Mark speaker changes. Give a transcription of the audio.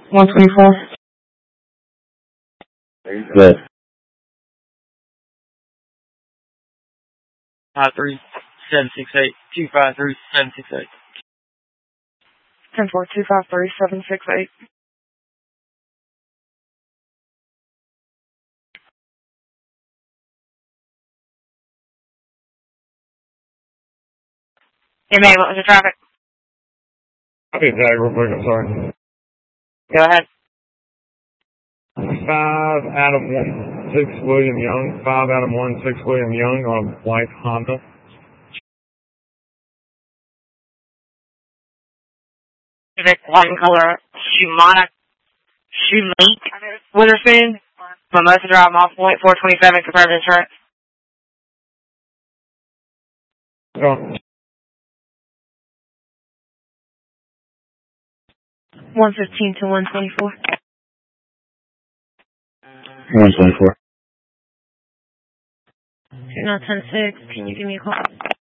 Speaker 1: 124.
Speaker 2: Good.
Speaker 3: 53768 253
Speaker 1: 10-4, 253 768. Hey, May, what was the traffic?
Speaker 4: Okay, Jack, real quick, I'm sorry.
Speaker 1: Go ahead.
Speaker 4: 5 Adam 1, 6 William Young. 5 Adam 1, 6 William Young on a white Honda.
Speaker 1: Civic, white in color, Schumate Witherspoon. Mimosa Drive, Moss Point, 427, confirmed insurance.
Speaker 4: Go.
Speaker 1: 115 to 124.
Speaker 2: 124.
Speaker 1: 29106, can you give me a call?